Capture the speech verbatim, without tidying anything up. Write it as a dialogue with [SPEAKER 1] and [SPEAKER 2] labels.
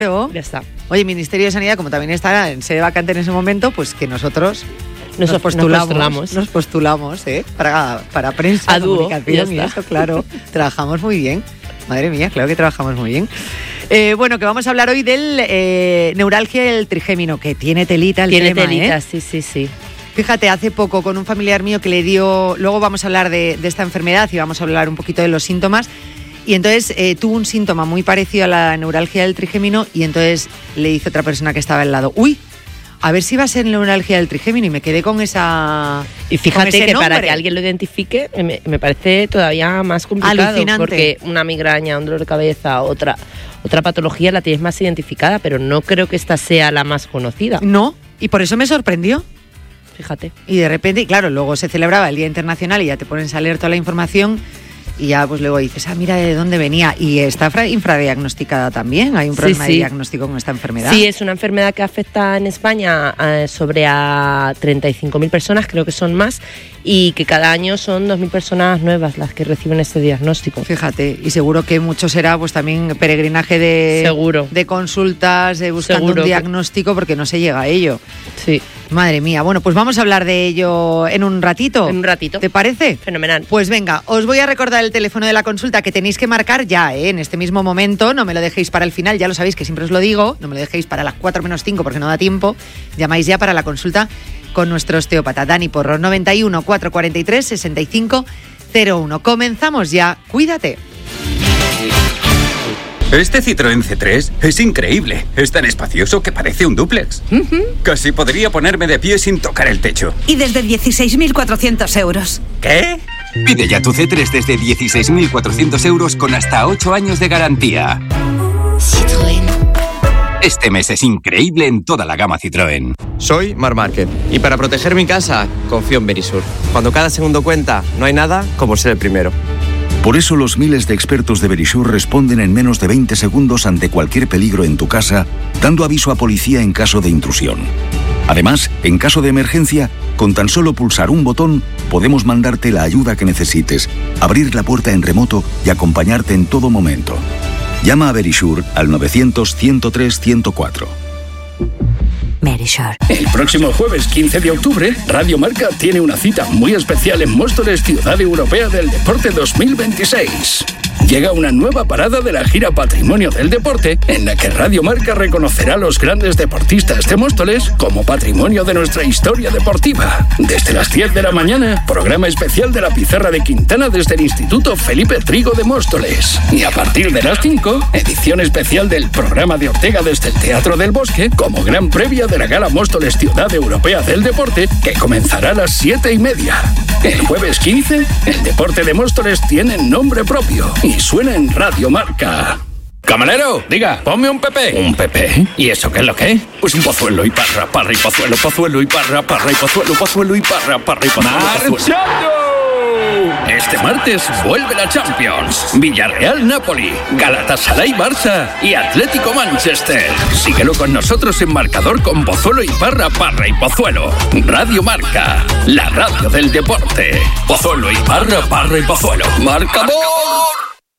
[SPEAKER 1] Ya está. Oye, Ministerio de Sanidad, como también está en sede vacante en ese momento, pues que nosotros nos, nos postulamos, nos postulamos, nos postulamos ¿eh? para, para prensa,
[SPEAKER 2] a dúo,
[SPEAKER 1] comunicación y eso, claro. Trabajamos muy bien. Madre mía, claro que trabajamos muy bien. Eh, bueno, que vamos a hablar hoy del eh, neuralgia del trigémino, que tiene telita el
[SPEAKER 2] tiene
[SPEAKER 1] tema,
[SPEAKER 2] Tiene telita,
[SPEAKER 1] ¿eh?
[SPEAKER 2] sí, sí, sí.
[SPEAKER 1] Fíjate, hace poco con un familiar mío que le dio... Luego vamos a hablar de, de esta enfermedad y vamos a hablar un poquito de los síntomas. Y entonces eh, tuvo un síntoma muy parecido a la neuralgia del trigémino y entonces le dice otra persona que estaba al lado, uy, a ver si va a ser neuralgia del trigémino, y me quedé con esa...
[SPEAKER 2] Y fíjate que
[SPEAKER 1] nombre.
[SPEAKER 2] Para que alguien lo identifique me, me parece todavía más complicado.
[SPEAKER 1] Alucinante.
[SPEAKER 2] Porque una migraña, un dolor de cabeza, otra, otra patología la tienes más identificada, pero no creo que esta sea la más conocida.
[SPEAKER 1] No, y por eso me sorprendió.
[SPEAKER 2] Fíjate.
[SPEAKER 1] Y de repente, y claro, luego se celebraba el Día Internacional y ya te pones a leer toda la información. Y ya pues luego dices, ah, mira de dónde venía. Y está infradiagnosticada también. Hay un problema sí, sí. de diagnóstico con esta enfermedad.
[SPEAKER 2] Sí, es una enfermedad que afecta en España eh, sobre a treinta y cinco mil personas, creo que son más, y que cada año son dos mil personas nuevas las que reciben este diagnóstico.
[SPEAKER 1] Fíjate, y seguro que mucho será pues también peregrinaje de,
[SPEAKER 2] seguro.
[SPEAKER 1] de consultas, de buscando
[SPEAKER 2] seguro
[SPEAKER 1] un diagnóstico, porque no se llega a ello.
[SPEAKER 2] Sí.
[SPEAKER 1] Madre mía, bueno, pues vamos a hablar de ello en un ratito.
[SPEAKER 2] En un ratito.
[SPEAKER 1] ¿Te parece?
[SPEAKER 2] Fenomenal.
[SPEAKER 1] Pues venga, os voy a recordar el teléfono de la consulta que tenéis que marcar ya, ¿eh? En este mismo momento, no me lo dejéis para el final, ya lo sabéis que siempre os lo digo, no me lo dejéis para las cuatro menos cinco porque no da tiempo, llamáis ya para la consulta con nuestro osteópata. Dani Porro, noventa y uno, cuatrocientos cuarenta y tres, sesenta y cinco cero uno. Comenzamos ya, cuídate.
[SPEAKER 3] Este Citroën C tres es increíble. Es tan espacioso que parece un dúplex. Uh-huh. Casi podría ponerme de pie sin tocar el techo.
[SPEAKER 4] Y desde dieciséis mil cuatrocientos euros.
[SPEAKER 3] ¿Qué?
[SPEAKER 5] Pide ya tu C tres desde dieciséis mil cuatrocientos euros con hasta ocho años de garantía.
[SPEAKER 6] Citroën.
[SPEAKER 5] Este mes es increíble en toda la gama Citroën.
[SPEAKER 7] Soy Marc Márquez y para proteger mi casa confío en Verisur. Cuando cada segundo cuenta, no hay nada como ser el primero.
[SPEAKER 8] Por eso los miles de expertos de Verisur responden en menos de veinte segundos ante cualquier peligro en tu casa, dando aviso a policía en caso de intrusión. Además, en caso de emergencia, con tan solo pulsar un botón, podemos mandarte la ayuda que necesites, abrir la puerta en remoto y acompañarte en todo momento. Llama a Verisur al novecientos, ciento tres, ciento cuatro.
[SPEAKER 6] Verisur.
[SPEAKER 9] El próximo jueves quince de octubre, Radio Marca tiene una cita muy especial en Móstoles, Ciudad Europea del Deporte dos mil veintiséis. Llega una nueva parada de la gira Patrimonio del Deporte, en la que Radio Marca reconocerá a los grandes deportistas de Móstoles como patrimonio de nuestra historia deportiva. Desde las diez de la mañana, programa especial de la Pizarra de Quintana desde el Instituto Felipe Trigo de Móstoles. Y a partir de las cinco, edición especial del programa de Ortega desde el Teatro del Bosque, como gran previa de la Gala Móstoles Ciudad Europea del Deporte, que comenzará a las siete y media. El jueves quince, el deporte de Móstoles tiene nombre propio y suena en Radio Marca.
[SPEAKER 10] Camarero, diga, ponme un Pepe.
[SPEAKER 9] ¿Un Pepe? ¿Y eso qué es lo que es?
[SPEAKER 10] Pues un pozuelo y parra, parra y pozuelo, pozuelo y parra, parra y pozuelo, pozuelo y parra, parra y pozuelo.
[SPEAKER 9] ¡Marchando! Este martes vuelve la Champions. Villarreal-Napoli, Galatasaray-Barça y Atlético-Manchester. Síguelo con nosotros en marcador con Pozuelo y Parra, Parra y Pozuelo. Radio Marca, la radio del deporte. Pozuelo y Parra, Parra y Pozuelo. ¡Marcador!